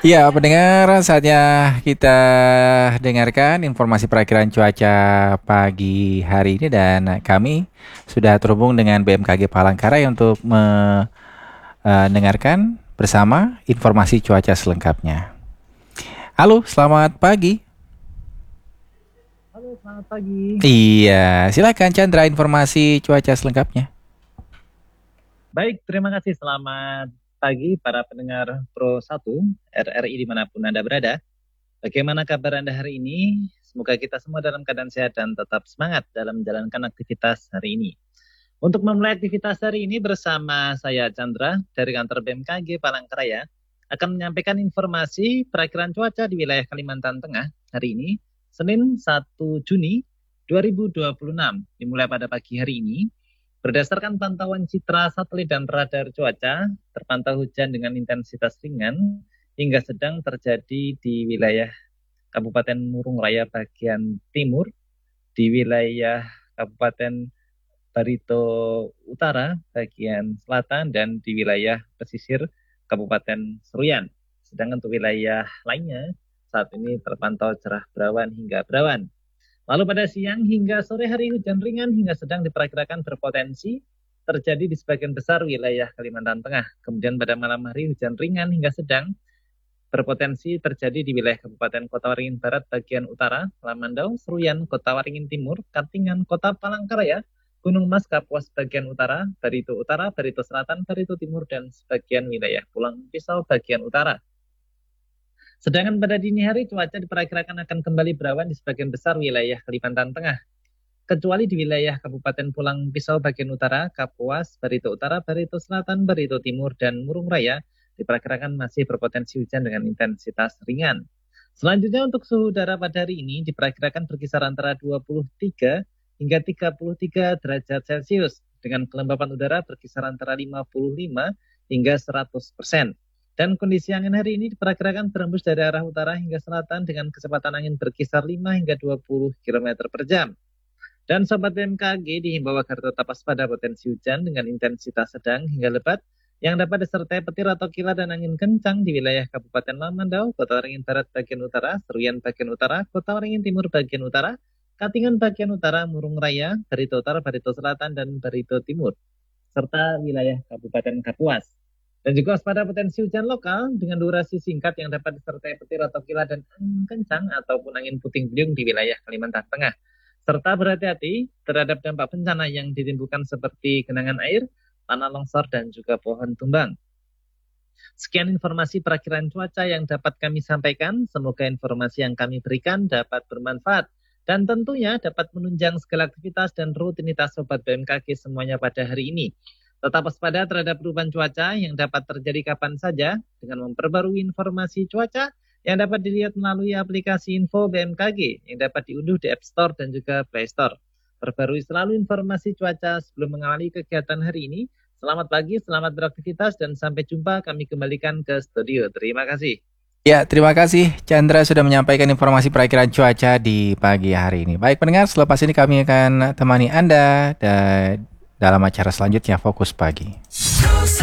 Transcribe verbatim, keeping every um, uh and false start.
Ya, pendengar, saatnya kita dengarkan informasi perakiraan cuaca pagi hari ini dan kami sudah terhubung dengan B M K G Palangkaraya untuk mendengarkan bersama informasi cuaca selengkapnya. Halo, selamat pagi. Halo, selamat pagi. Iya, silakan Chandra informasi cuaca selengkapnya. Baik, terima kasih. Selamat pagi para pendengar Pro satu R R I dimanapun Anda berada. Bagaimana kabar Anda hari ini? Semoga kita semua dalam keadaan sehat dan tetap semangat dalam menjalankan aktivitas hari ini. Untuk memulai aktivitas hari ini bersama saya Chandra dari kantor B M K G Palangkaraya akan menyampaikan informasi perakiraan cuaca di wilayah Kalimantan Tengah hari ini, Senin satu Juni dua ribu dua puluh enam, dimulai pada pagi hari ini. Berdasarkan pantauan citra satelit dan radar cuaca, terpantau hujan dengan intensitas ringan hingga sedang terjadi di wilayah Kabupaten Murung Raya bagian timur, di wilayah Kabupaten Barito Utara bagian selatan, dan di wilayah pesisir Kabupaten Seruyan. Sedangkan untuk wilayah lainnya saat ini terpantau cerah berawan hingga berawan. Lalu pada siang hingga sore hari hujan ringan hingga sedang diperkirakan berpotensi terjadi di sebagian besar wilayah Kalimantan Tengah. Kemudian pada malam hari hujan ringan hingga sedang berpotensi terjadi di wilayah Kabupaten Kota Waringin Barat bagian utara, Lamandau, Seruyan, Kota Waringin Timur, Katingan, Kota Palangkaraya, Gunung Mas, Kapuas bagian utara, Barito Utara, Barito Selatan, Barito Timur, dan sebagian wilayah Pulang Pisau bagian utara. Sedangkan pada dini hari cuaca diperkirakan akan kembali berawan di sebagian besar wilayah Kalimantan Tengah, kecuali di wilayah Kabupaten Pulang Pisau bagian utara, Kapuas, Barito Utara, Barito Selatan, Barito Timur, dan Murung Raya diperkirakan masih berpotensi hujan dengan intensitas ringan. Selanjutnya untuk suhu udara pada hari ini diperkirakan berkisar antara dua puluh tiga hingga tiga puluh tiga derajat Celcius, dengan kelembapan udara berkisar antara lima puluh lima hingga seratus persen. Dan kondisi angin hari ini diperkirakan berembus dari arah utara hingga selatan dengan kecepatan angin berkisar lima hingga dua puluh kilometer per jam. Dan Sobat B M K G dihimbau agar tetap waspada potensi hujan dengan intensitas sedang hingga lebat yang dapat disertai petir atau kilat dan angin kencang di wilayah Kabupaten Lamandau, Kota Waringin Barat bagian utara, Seruyan bagian utara, Kota Waringin Timur bagian utara, Katingan bagian utara, Murung Raya, Barito Utara, Barito Selatan, dan Barito Timur, serta wilayah Kabupaten Kapuas. Dan juga waspada potensi hujan lokal dengan durasi singkat yang dapat disertai petir atau kilat dan angin kencang ataupun angin puting beliung di wilayah Kalimantan Tengah. Serta berhati-hati terhadap dampak bencana yang ditimbulkan seperti genangan air, tanah longsor, dan juga pohon tumbang. Sekian informasi perakiraan cuaca yang dapat kami sampaikan. Semoga informasi yang kami berikan dapat bermanfaat dan tentunya dapat menunjang segala aktivitas dan rutinitas Sobat B M K G semuanya pada hari ini. Tetap waspada terhadap perubahan cuaca yang dapat terjadi kapan saja dengan memperbarui informasi cuaca yang dapat dilihat melalui aplikasi Info B M K G yang dapat diunduh di App Store dan juga Play Store. Perbarui selalu informasi cuaca sebelum mengawali kegiatan hari ini. Selamat pagi, selamat beraktivitas, dan sampai jumpa. Kami kembalikan ke studio. Terima kasih. Ya, terima kasih Chandra sudah menyampaikan informasi perakiraan cuaca di pagi hari ini. Baik pendengar, selepas ini kami akan temani Anda dan dalam acara selanjutnya Fokus Pagi.